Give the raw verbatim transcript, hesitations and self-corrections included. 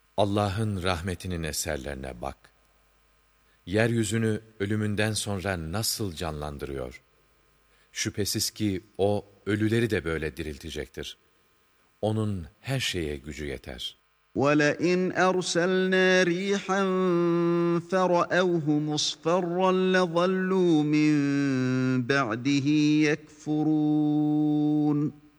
Allah'ın rahmetinin eserlerine bak. Yeryüzünü ölümünden sonra nasıl canlandırıyor? Şüphesiz ki O, ölüleri de böyle diriltecektir. Onun her şeye gücü yeter. وَلَئِنْ أَرْسَلْنَا رِيحًا فَرَأَوْهُ مُصْفَرًّا لَظَلُّوا مِنْ بَعْدِهِ يَكْفُرُونَ